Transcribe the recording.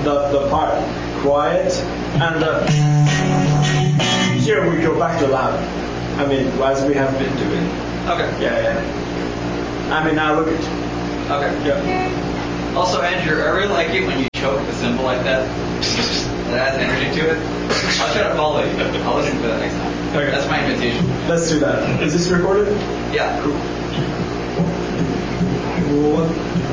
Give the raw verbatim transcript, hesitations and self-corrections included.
the, the part quiet, and the, here we go back to loud. I mean, as we have been doing. Okay. Yeah, yeah. I mean, now look at you. Okay. Yeah. Also, Andrew, I really like it when you choke the symbol like that. That adds energy to it. I'll try to follow you. I'll listen to that next time. Okay. That's my invitation. Let's do that. Is this recorded? Yeah. Cool. Cool.